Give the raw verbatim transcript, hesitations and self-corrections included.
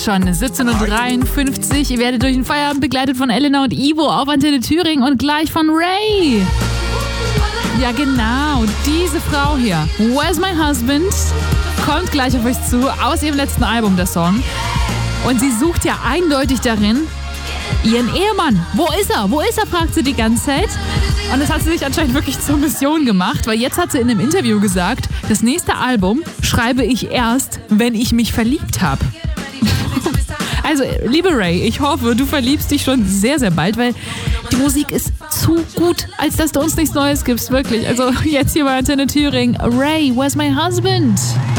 ist schon siebzehn Uhr dreiundfünfzig. Ihr werdet durch den Feierabend begleitet von Elena und Ivo auf Antenne Thüringen und gleich von Ray. Ja, genau, diese Frau hier. Where's My Husband? Kommt gleich auf euch zu, aus ihrem letzten Album, der Song. Und sie sucht ja eindeutig darin ihren Ehemann. Wo ist er? Wo ist er, fragt sie die ganze Zeit. Und das hat sie sich anscheinend wirklich zur Mission gemacht, weil jetzt hat sie in einem Interview gesagt, das nächste Album schreibe ich erst, wenn ich mich verliebt habe. Also, liebe Ray, ich hoffe, du verliebst dich schon sehr, sehr bald, weil die Musik ist zu gut, als dass du uns nichts Neues gibst, wirklich. Also, jetzt hier bei Antenne Thüringen. Ray, where's my husband?